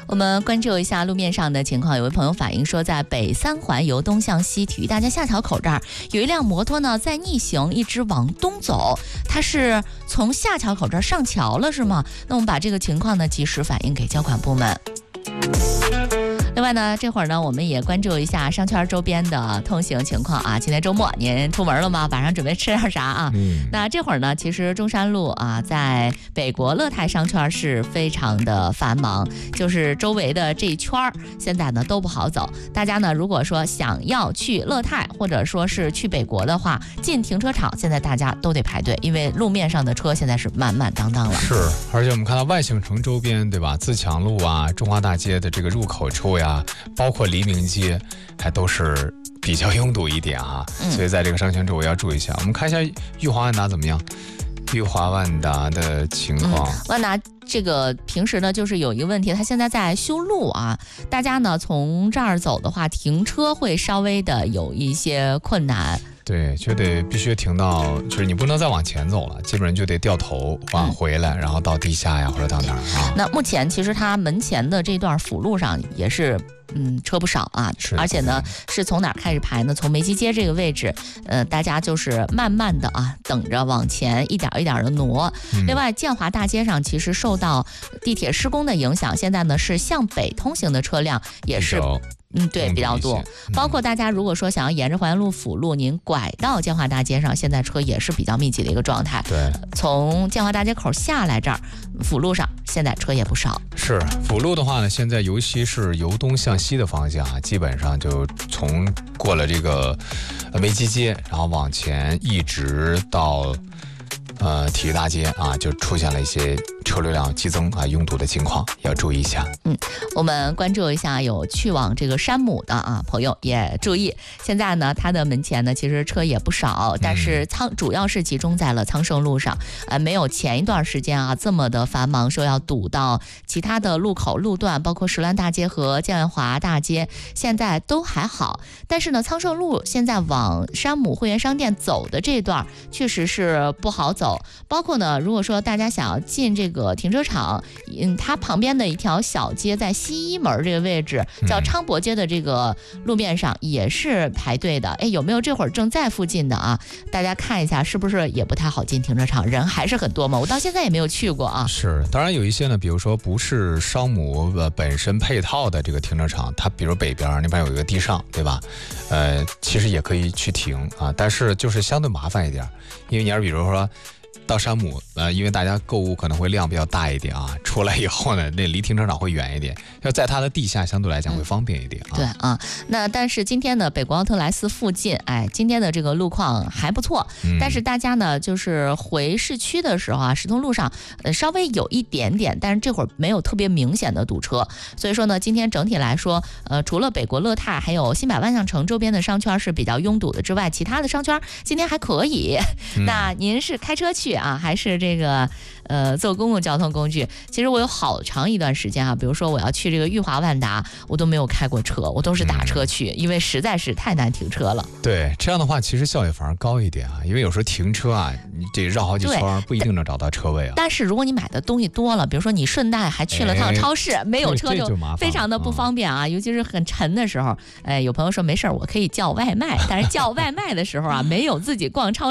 我们关注一下路面上的情况，有位朋友反映说，在北三环由东向西体育大街下桥口这儿，有一辆摩托呢在逆行，一直往东走，它是从下桥口这儿上桥了是吗？那我们把这个情况呢及时反映给交管部门。另外呢，这会儿呢，我们也关注一下商圈周边的通行情况啊。今天周末，您出门了吗？晚上准备吃点啥啊？那这会儿呢，其实中山路啊，在北国乐泰商圈是非常的繁忙，就是周围的这一圈现在呢都不好走。大家呢，如果说想要去乐泰或者说是去北国的话，进停车场现在大家都得排队，因为路面上的车现在是满满当当了。 是，而且我们看到万象城周边，对吧？自强路啊、中华大街的这个入口处呀，包括黎明街，还都是比较拥堵一点啊。所以在这个商圈周围要注意一下。我们看一下裕华万达怎么样？裕华万达的情况， 万达这个平时呢就是有一个问题，它现在在修路啊，大家呢从这儿走的话，停车会稍微的有一些困难。 对，就得必须停到，就是你不能再往前走了，基本上就得掉头往回来，然后到地下呀，或者到哪儿啊。 那目前其实它门前的这段辅路上也是车不少啊，而且呢是从哪儿开始排呢？从梅基街这个位置，大家就是慢慢的啊，等着往前一点一点的挪。另外，建华大街上其实受到地铁施工的影响，现在呢是向北通行的车辆也是。对，比较多，包括大家如果说想要沿着淮安路辅路，您拐到建华大街上，现在车也是比较密集的一个状态。 对， 从建华大街口下来这儿，辅路上现在车也不少。 是辅路的话呢，现在尤其是由东向西的方向啊，基本上就从过了这个梅基街，然后往前一直到体育大街啊，就出现了一些车流量激增啊，拥堵的情况，要注意一下。 我们关注一下有去往这个山姆的啊朋友也注意，现在呢它的门前呢其实车也不少，但是主要是集中在了苍圣路上，没有前一段时间啊这么的繁忙，说要堵到其他的路口路段，包括石兰大街和建华大街，现在都还好。但是呢，苍圣路现在往山姆会员商店走的这段确实是不好走，包括呢，如果说大家想要进这个停车场，它旁边的一条小街在西一门这个位置，叫昌博街的这个路面上也是排队的。有没有这会儿正在附近的啊？大家看一下，是不是也不太好进停车场？人还是很多吗？我到现在也没有去过啊。 是，当然有一些呢，比如说不是商姆本身配套的这个停车场，它比如北边那边有一个地上，对吧？其实也可以去停啊，但是就是相对麻烦一点，因为你要是比如说到山姆，因为大家购物可能会量比较大一点啊，出来以后呢，那离停车场会远一点，要在它的地下相对来讲会方便一点啊。 对啊，那但是今天呢，北国奥特莱斯附近，今天的这个路况还不错，但是大家呢就是回市区的时候啊，石通路上稍微有一点点，但是这会儿没有特别明显的堵车，所以说呢，今天整体来说，除了北国乐泰还有新百万象城周边的商圈是比较拥堵的之外，其他的商圈今天还可以。那您是开车去啊，还是这个坐公共交通工具？其实我有好长一段时间啊，比如说我要去这个裕华万达，我都没有开过车，我都是打车去，因为实在是太难停车了。 对，这样的话其实效率反而高一点啊，因为有时候停车啊，你这绕好几圈不一定能找到车位啊。 但是如果你买的东西多了，比如说你顺带还去了趟超市，没有车就非常的不方便啊，尤其是很沉的时候。有朋友说没事，我可以叫外卖，但是叫外卖的时候啊，没有自己逛超市